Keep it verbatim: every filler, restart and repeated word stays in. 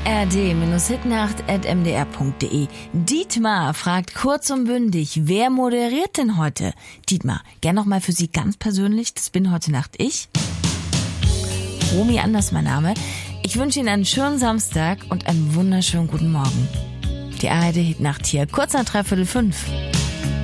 r d Hitnacht at m d r punkt d e. Dietmar fragt kurz und bündig, wer moderiert denn heute? Dietmar, gern noch mal für Sie ganz persönlich, das bin heute Nacht ich. Romy Anders mein Name. Ich wünsche Ihnen einen schönen Samstag und einen wunderschönen guten Morgen. Die A R D Hitnacht hier, kurz nach dreiviertel fünf.